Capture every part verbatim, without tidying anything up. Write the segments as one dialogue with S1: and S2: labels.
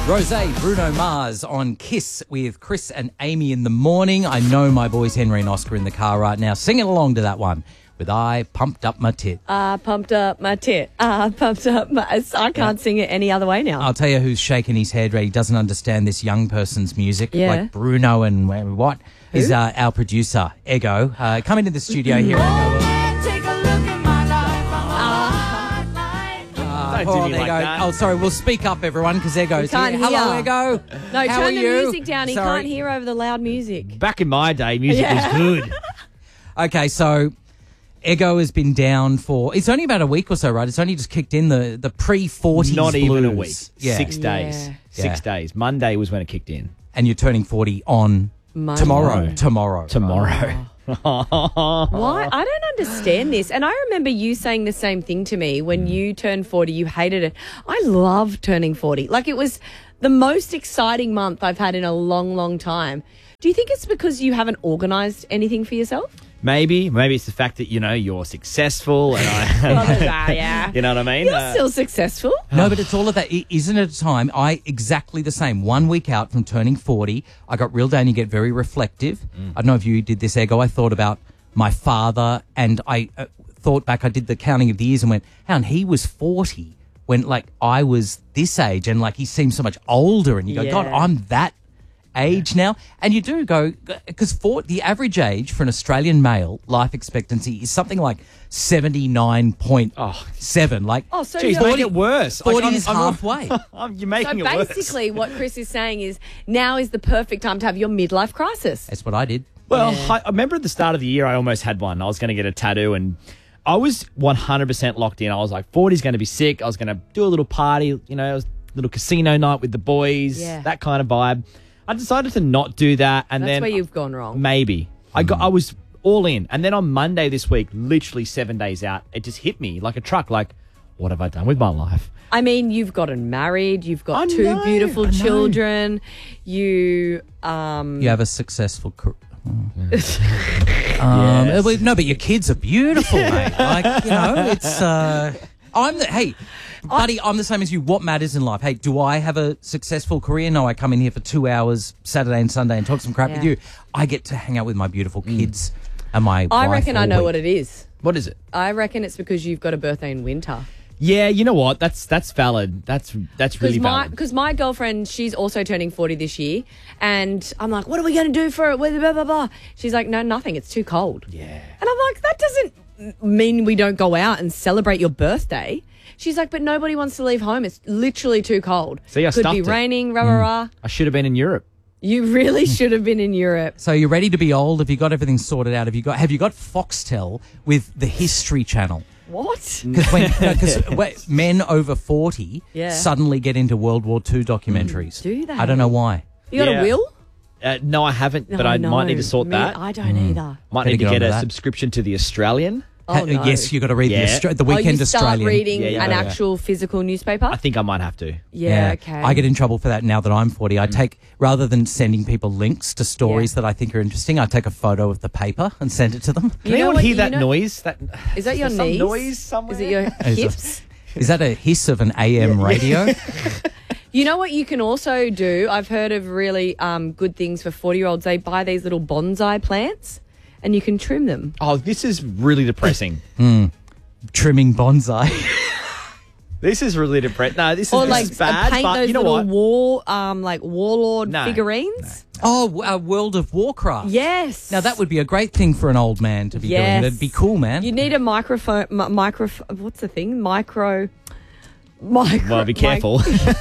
S1: Rosé, Bruno Mars on Kiss with Chris and Amy in the morning. I know my boys Henry and Oscar in the car right now singing along to that one with I Pumped Up My Tit.
S2: I pumped up my tit. I pumped up my... I can't yeah. sing it any other way now.
S1: I'll tell you who's shaking his head. He doesn't understand this young person's music.
S2: Yeah.
S1: Like Bruno and what? Who? Is uh, our producer, Ego. Uh, come into the studio here, Ego. Oh, there
S3: like
S1: go.
S3: that.
S1: Oh, sorry. We'll speak up, everyone, because Ego's
S2: can't
S1: here.
S2: hear.
S1: Hello, Ego.
S2: No,
S1: How
S2: turn
S1: are
S2: the
S1: you?
S2: music down. He
S1: Sorry.
S2: can't hear over the loud music.
S3: Back in my day, music
S2: Yeah.
S3: was good.
S1: Okay, so Ego has been down for... It's only about a week or so, right? It's only just kicked in the, the pre-forties
S3: Not
S1: blues.
S3: even a week.
S1: Yeah.
S3: Six days.
S2: Yeah.
S3: Six
S1: Yeah.
S3: days. Monday was when it kicked in.
S1: And you're turning forty on
S2: Monday.
S1: tomorrow. Tomorrow.
S3: Tomorrow.
S2: Why? I don't understand this. And I remember you saying the same thing to me when you turned forty. You hated it. I love turning forty. Like, it was the most exciting month I've had in a long, long time. Do you think it's because you haven't organised anything for yourself?
S3: Maybe. Maybe it's the fact that, you know, you're successful and I...
S2: Well, there's that, yeah.
S3: You know what I mean?
S2: You're
S3: Uh,
S2: still successful.
S1: No, but it's all of that. I- Isn't it a time? I exactly the same. One week out from turning forty, I got real down. You get very reflective.
S3: Mm.
S1: I don't know if you did this, Ego. I thought about my father and I uh, thought back. I did the counting of the years and went, "How he was forty when like I was this age, and like he seems so much older." And you go,
S2: Yeah.
S1: "God, I'm that age now." And you do go, because for the average age for an Australian male life expectancy is something like seventy-nine point seven. Like,
S2: Oh, so
S3: Geez,
S2: you're-
S3: make it worse.
S1: forty
S3: I'm-
S1: is
S3: I'm-
S1: halfway.
S3: I'm- you're
S2: So
S3: making it worse.
S2: basically what Chris is saying is now is the perfect time to have your midlife crisis.
S1: That's what I did.
S3: Well, I, I remember at the start of the year, I almost had one. I was going to get a tattoo and I was one hundred percent locked in. I was like, forty's going to be sick. I was going to do a little party, you know, a little casino night with the boys,
S2: Yeah.
S3: that kind of vibe. I decided to not do that. And
S2: That's
S3: then
S2: where you've gone wrong.
S3: maybe I got, I was all in. And then on Monday this week, literally seven days out, it just hit me like a truck. Like, what have I done with my life?
S2: I mean, you've gotten married, you've got
S3: I
S2: two
S3: know,
S2: beautiful
S3: I know.
S2: children, you um
S1: You have a successful career. Um,
S3: Yes.
S1: well, no, but your kids are beautiful, mate. Like, you know, it's. Uh, I'm the hey, buddy. I'm the same as you. What matters in life? Hey, do I have a successful career? No, I come in here for two hours Saturday and Sunday and talk some crap with
S2: Yeah.
S1: you. I get to hang out with my beautiful kids and my.
S2: I
S1: wife
S2: reckon
S1: all
S2: I know
S1: week.
S2: what it is.
S3: What is it?
S2: I reckon it's because you've got a birthday in winter.
S3: Yeah, you know what? That's that's valid. That's that's really
S2: Because my,
S3: valid.
S2: 'cause my girlfriend, she's also turning forty this year. And I'm like, what are we going to do for it? Blah, blah, blah. She's like, no, nothing. It's too cold.
S3: Yeah.
S2: And I'm like, that doesn't mean we don't go out and celebrate your birthday. She's like, but nobody wants to leave home. It's literally too cold.
S3: See, I
S2: Could be
S3: stuffed it.
S2: raining, rah, rah, rah.
S3: I should have been in Europe.
S2: You really should have been in Europe.
S1: So you're ready to be old? Have you got everything sorted out? Have you got Have you got Foxtel with the History Channel?
S2: What?
S1: Because when no, men over forty
S2: Yeah.
S1: suddenly get into World War Two documentaries.
S2: Do they?
S1: I don't know why.
S2: You got
S3: Yeah.
S2: a will?
S3: Uh, no, I haven't, but
S2: Oh,
S3: I
S2: no.
S3: might need to sort
S2: Me-
S3: that.
S2: I don't either.
S3: Might
S1: Better
S3: need to
S1: get
S3: get
S1: onto
S3: a
S1: that.
S3: subscription to the Australian.
S2: Oh,
S1: Ha-
S2: no.
S1: Yes, you got to read
S3: Yeah.
S1: the, Austra- the
S2: Oh,
S1: Weekend
S2: you start
S1: Australian.
S2: reading
S3: Yeah, yeah,
S2: an
S3: yeah.
S2: actual physical newspaper?
S3: I think I might have to.
S2: yeah, okay.
S1: I get in trouble for that now that I'm forty.
S3: Mm.
S1: I take, rather than sending people links to stories
S2: Yeah.
S1: that I think are interesting, I take a photo of the paper and send it to them.
S3: Can
S2: You know
S3: anyone
S2: what-
S3: hear
S2: you
S3: that
S2: know-
S3: noise? That
S2: Is that your
S3: Is there
S2: knees?
S3: some noise somewhere?
S2: Is it your
S1: Is it-
S2: hips?
S1: Is that a hiss of an A M radio?
S2: You know what you can also do? I've heard of really um, good things for forty-year-olds. They buy these little bonsai plants and you can trim them.
S3: Oh, this is really depressing.
S1: Trimming bonsai.
S3: This is really depressing. No, this is,
S2: Or
S3: this
S2: like
S3: is bad,
S2: paint
S3: but
S2: those
S3: you know
S2: little
S3: what?
S2: war, um, like warlord
S3: No,
S2: figurines.
S1: Oh, uh, World of Warcraft.
S2: Yes.
S1: Now that would be a great thing for an old man to be
S2: Yes.
S1: doing. That'd be cool, man.
S2: You need a microphone. Mi- micro. What's the thing? Micro. Micro.
S3: Well, be careful.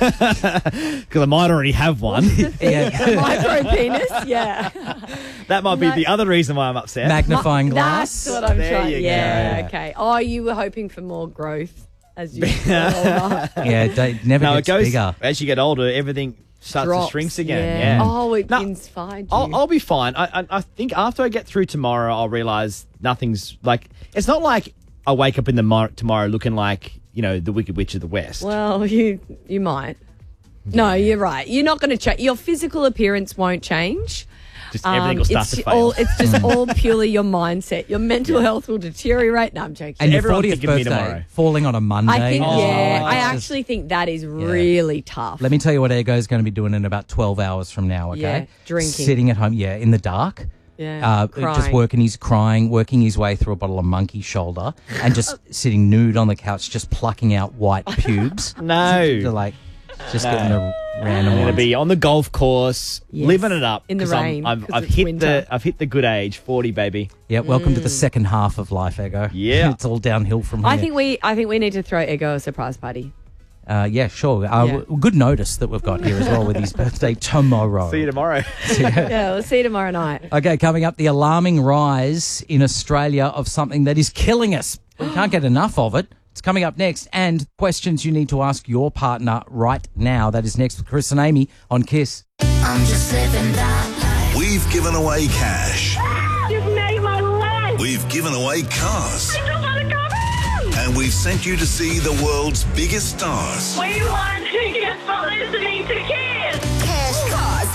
S3: Because I might already have one.
S1: yeah.
S2: micro penis. Yeah.
S3: That might be the other reason why I'm upset.
S1: Magnifying glass.
S2: That's what I'm
S3: There
S2: trying.
S3: you go.
S2: Yeah,
S1: Yeah.
S2: Okay. Oh, you were hoping for more growth as you got older.
S1: Yeah, it never
S3: no,
S1: gets
S3: it goes,
S1: bigger.
S3: as you get older, everything starts
S2: Drops,
S3: to shrink again. Yeah.
S2: Oh, it
S3: No,
S2: inspired you.
S3: I'll, I'll be fine. I, I, I think after I get through tomorrow, I'll realize nothing's like. It's not like I wake up in the mor- tomorrow looking like, you know, the Wicked Witch of the West.
S2: Well, you you might. No, you're right. You're not going to change. Your physical appearance won't change.
S3: Just everything will start
S2: Um, it's
S3: to fail.
S2: all, it's just all purely your mindset. Your mental health will deteriorate. No, I'm joking.
S1: And your
S3: Everyone's
S1: fortieth
S3: thinking of me
S1: birthday
S3: tomorrow.
S1: falling on a Monday.
S2: I think,
S3: Oh,
S2: yeah,
S1: it's
S2: I
S1: just-
S2: actually think that is really tough.
S1: Let me tell you what Ego's going to be doing in about twelve hours from now, okay?
S2: Yeah, drinking.
S1: Sitting at home, yeah, in the dark.
S2: Yeah,
S1: Uh,
S2: crying.
S1: just working, he's crying, working his way through a bottle of monkey shoulder and just sitting nude on the couch, just plucking out white pubes.
S3: No.
S1: They're like, just
S3: No.
S1: getting the random
S3: I'm going to
S1: ones.
S3: be on the golf course,
S2: Yes.
S3: living it up.
S2: In the
S3: 'cause I'm-
S2: rain,
S3: I've,
S2: 'cause
S3: I've
S2: it's
S3: hit
S2: winter.
S3: the I've hit the good age, forty, baby.
S1: Yeah, welcome to the
S2: Mm.
S1: second half of life, Ego.
S3: Yeah.
S1: It's all downhill from here.
S2: I think we, I think we need to throw Ego a surprise party.
S1: Uh, yeah, sure. Uh,
S2: Yeah.
S1: w- Good notice that we've got here as well with his birthday tomorrow.
S3: See you tomorrow.
S2: Yeah, we'll see you tomorrow night.
S1: Okay, coming up, the alarming rise in Australia of something that is killing us. We can't get enough of it. It's coming up next. And questions you need to ask your partner right now. That is next with Chris and Amy on Kiss.
S4: I'm just living that life.
S5: We've given away cash.
S6: You've made my life.
S5: We've given away cars.
S6: I just want to go home.
S5: And we've sent you to see the world's biggest stars.
S6: We want tickets for listening to Kiss.
S4: Cash, cars,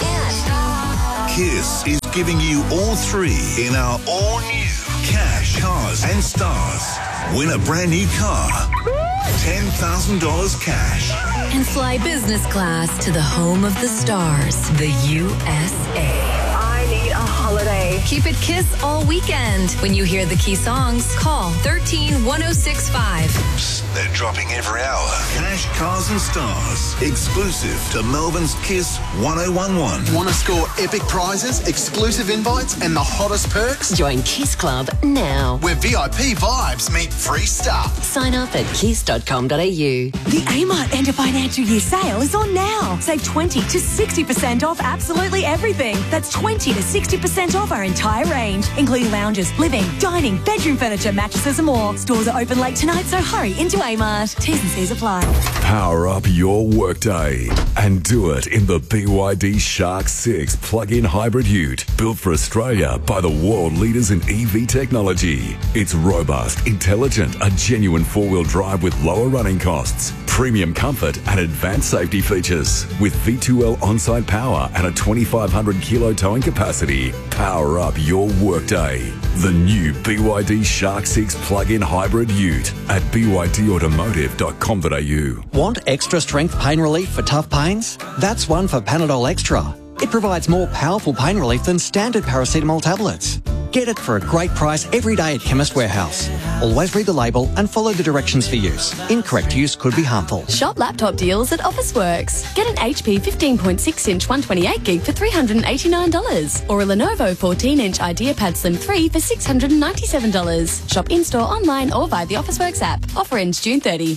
S4: and
S5: Kiss is giving you all three in our all-new Cash, Cars and Stars. Win a brand new car. ten thousand dollars cash.
S7: And fly business class to the home of the stars, the U S A.
S6: I need a holiday.
S7: Keep it Kiss all weekend. When you hear the key songs, call thirteen one oh six five.
S5: Psst, they're dropping every hour. Cash, Cars and Stars. Exclusive to Melbourne's Kiss one oh one one.
S8: Want to score epic prizes, exclusive invites, and the hottest perks?
S9: Join Kiss Club now.
S8: Where V I P vibes meet free stuff.
S9: Sign up at kiss dot com dot a u.
S10: The Amart End of Financial Year sale is on now. Save twenty to sixty percent off absolutely everything. That's twenty to sixty percent off our entire range, including lounges, living, dining, bedroom furniture, mattresses and more. Stores are open late tonight, so hurry into Amart. T's and C's apply.
S11: Power up your workday and do it in the B Y D Shark six plug-in hybrid ute, built for Australia by the world leaders in E V technology. It's robust, intelligent, a genuine four-wheel drive with lower running costs, premium comfort and advanced safety features. With V two L on-site power and a twenty-five hundred kilo towing capacity. Power up your workday. The new B Y D Shark six plug-in hybrid ute at b y d automotive dot com dot a u.
S12: Want extra strength pain relief for tough pains? That's one for Panadol Extra. It provides more powerful pain relief than standard paracetamol tablets. Get it for a great price every day at Chemist Warehouse. Always read the label and follow the directions for use. Incorrect use could be harmful.
S13: Shop laptop deals at Officeworks. Get an H P fifteen point six inch one twenty-eight gig for three hundred eighty-nine dollars or a Lenovo fourteen inch IdeaPad Slim three for six hundred ninety-seven dollars. Shop in-store, online or via the Officeworks app. Offer ends June thirtieth.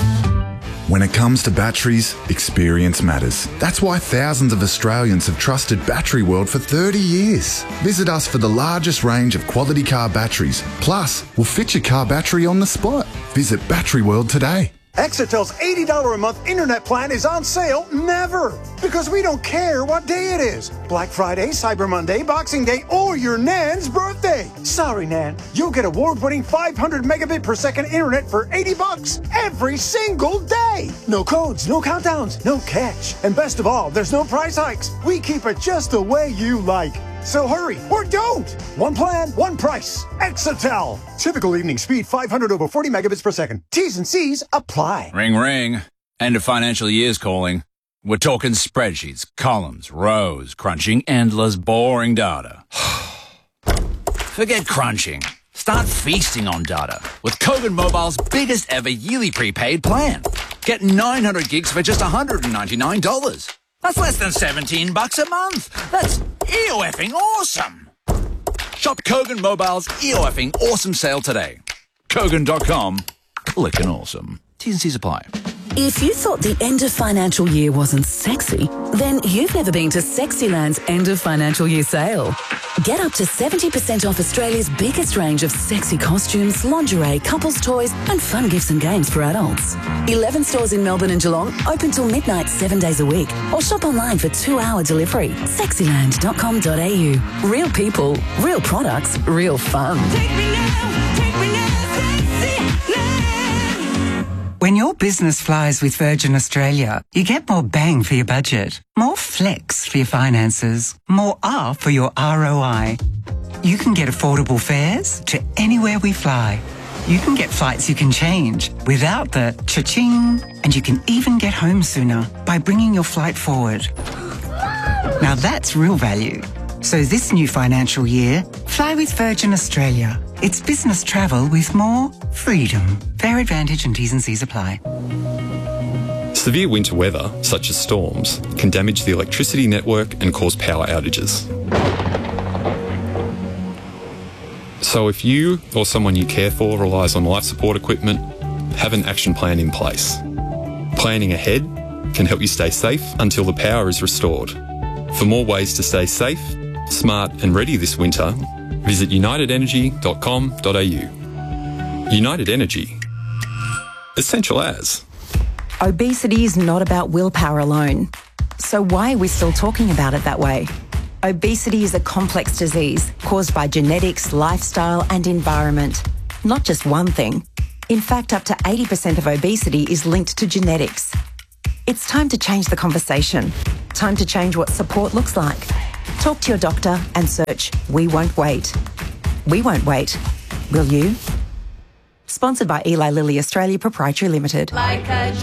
S14: When it comes to batteries, experience matters. That's why thousands of Australians have trusted Battery World for thirty years. Visit us for the largest range of quality car batteries. Plus, we'll fit your car battery on the spot. Visit Battery World today.
S15: Exitel's eighty dollars a month internet plan is on sale never, because we don't care what day it is. Black Friday, Cyber Monday, Boxing Day, or your Nan's birthday. Sorry, Nan. You'll get award-winning five hundred megabit per second internet for eighty bucks every single day. No codes, no countdowns, no catch. And best of all, there's no price hikes. We keep it just the way you like. So hurry, or don't! One plan, one price. Exitel. Typical evening speed five hundred over forty megabits per second. T's and C's apply.
S16: Ring, ring. End of financial year's calling. We're talking spreadsheets, columns, rows, crunching endless, boring data. Forget crunching. Start feasting on data with Kogan Mobile's biggest ever yearly prepaid plan. Get nine hundred gigs for just one hundred ninety-nine dollars. That's less than seventeen bucks a month. That's E O F-ing awesome. Shop Kogan Mobile's E O F-ing awesome sale today. Kogan dot com. Clickin' awesome. T's and C's apply.
S10: If you thought the end of financial year wasn't sexy, then you've never been to Sexyland's end of financial year sale. Get up to seventy percent off Australia's biggest range of sexy costumes, lingerie, couples toys and fun gifts and games for adults. eleven stores in Melbourne and Geelong, open till midnight seven days a week. Or shop online for two-hour delivery. sexyland dot com dot a u. Real people, real products, real fun.
S6: Take me now, take me now, Sexyland.
S17: When your business flies with Virgin Australia, you get more bang for your budget, more flex for your finances, more R for your R O I. You can get affordable fares to anywhere we fly. You can get flights you can change without the cha-ching, and you can even get home sooner by bringing your flight forward. Now that's real value. So this new financial year, fly with Virgin Australia. It's business travel with more freedom. Fare advantage and T's and C's apply.
S18: Severe winter weather, such as storms, can damage the electricity network and cause power outages. So if you or someone you care for relies on life support equipment, have an action plan in place. Planning ahead can help you stay safe until the power is restored. For more ways to stay safe, smart and ready this winter, visit united energy dot com dot a u. United Energy. Essential as.
S19: Obesity is not about willpower alone. So why are we still talking about it that way? Obesity is a complex disease caused by genetics, lifestyle and environment. Not just one thing. In fact, up to eighty percent of obesity is linked to genetics. It's time to change the conversation. Time to change what support looks like. Talk to your doctor and search We Won't Wait. We won't wait. Will you? Sponsored by Eli Lilly Australia Proprietary Limited.
S20: Like a